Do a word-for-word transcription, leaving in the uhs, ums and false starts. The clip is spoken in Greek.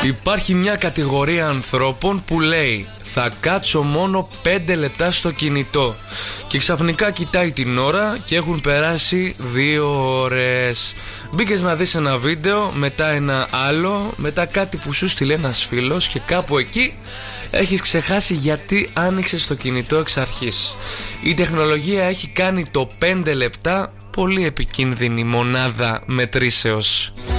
Υπάρχει μια κατηγορία ανθρώπων που λέει θα κάτσω μόνο πέντε λεπτά στο κινητό και ξαφνικά κοιτάει την ώρα και έχουν περάσει δύο ώρες. Μπήκες να δεις ένα βίντεο, μετά ένα άλλο, μετά κάτι που σου στείλε ένας φίλος και κάπου εκεί έχεις ξεχάσει γιατί άνοιξες το κινητό εξ αρχής. Η τεχνολογία έχει κάνει το πέντε λεπτά πολύ επικίνδυνη μονάδα μετρήσεως.